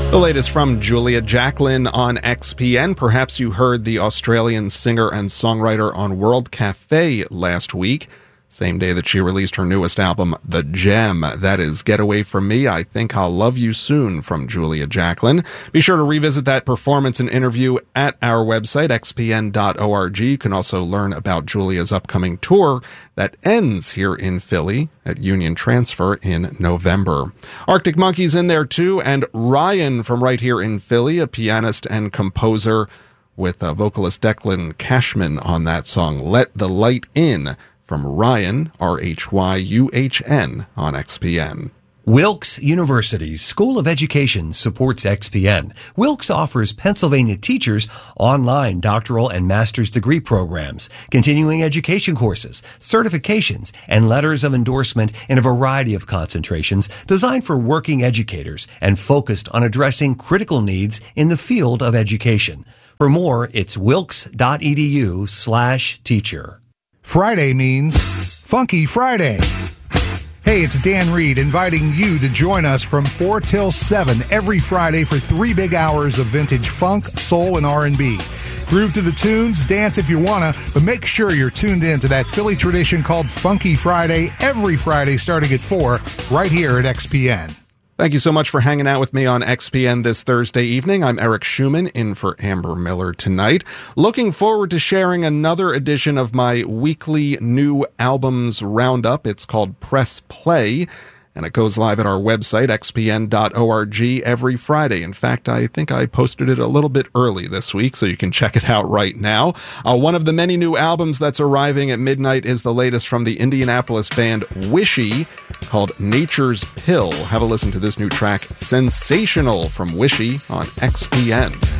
The latest from Julia Jacklin on XPN. Perhaps you heard the Australian singer and songwriter on World Cafe last week, same day that she released her newest album, The Gem. That is Get Away From Me, I Think I'll Love You Soon from Julia Jacklin. Be sure to revisit that performance and interview at our website, xpn.org. You can also learn about Julia's upcoming tour that ends here in Philly at Union Transfer in November. Arctic Monkeys in there too, and Ryan from right here in Philly, a pianist and composer with vocalist Declan Cashman on that song, Let the Light In, from Ryan, RHYUHN, on XPN. Wilkes University's School of Education supports XPN. Wilkes offers Pennsylvania teachers online doctoral and master's degree programs, continuing education courses, certifications, and letters of endorsement in a variety of concentrations designed for working educators and focused on addressing critical needs in the field of education. For more, it's wilkes.edu/teacher. Friday means Funky Friday. Hey, it's Dan Reed inviting you to join us from 4 till 7 every Friday for 3 big hours of vintage funk, soul, and R&B. Groove to the tunes, dance if you wanna, but make sure you're tuned in to that Philly tradition called Funky Friday every Friday starting at 4 right here at XPN. Thank you so much for hanging out with me on XPN this Thursday evening. I'm Eric Schumann, in for Amber Miller tonight. Looking forward to sharing another edition of my weekly new albums roundup. It's called Press Play, and it goes live at our website, xpn.org, every Friday. In fact, I think I posted it a little bit early this week, so you can check it out right now. One of the many new albums that's arriving at midnight is the latest from the Indianapolis band Wishy, called Nature's Pill. Have a listen to this new track, Sensational, from Wishy on XPN.